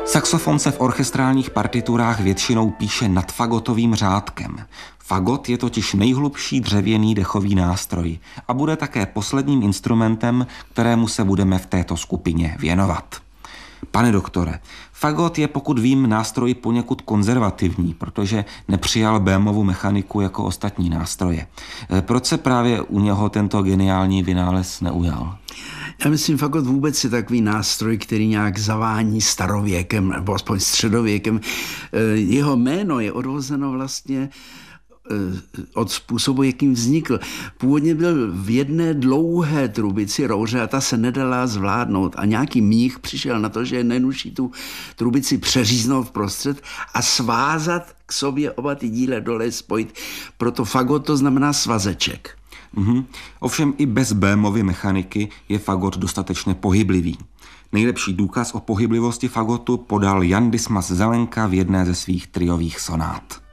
Saxofon se v orchestrálních partiturách většinou píše nad fagotovým řádkem. Fagot je totiž nejhlubší dřevěný dechový nástroj a bude také posledním instrumentem, kterému se budeme v této skupině věnovat. Pane doktore, fagot je, pokud vím, nástroj poněkud konzervativní, protože nepřijal Böhmovu mechaniku jako ostatní nástroje. Proč se právě u něho tento geniální vynález neujal? Já myslím, fagot vůbec je takový nástroj, který nějak zavání starověkem, nebo aspoň středověkem. Jeho jméno je odvozeno vlastně od způsobu, jakým vznikl. Původně byl v jedné dlouhé trubici rouře a ta se nedala zvládnout. A nějaký mních přišel na to, že je nenuší tu trubici přeříznout vprostřed a svázat k sobě oba ty díle dole spojit. Proto fagot to znamená svazeček. Ovšem i bez Böhmovy mechaniky je fagot dostatečně pohyblivý. Nejlepší důkaz o pohyblivosti fagotu podal Jan Dismas Zelenka v jedné ze svých triových sonát.